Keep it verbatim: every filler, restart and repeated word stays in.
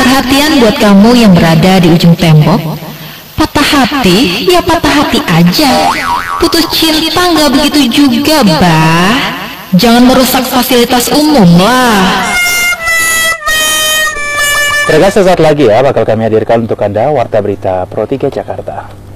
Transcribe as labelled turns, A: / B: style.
A: Perhatian buat kamu yang berada di ujung tembok. Patah hati, ya patah hati aja. Putus cinta nggak begitu juga, bah. Jangan merusak fasilitas umum lah.
B: Terus sesaat lagi ya bakal kami hadirkan untuk Anda Warta Berita Pro tiga Jakarta.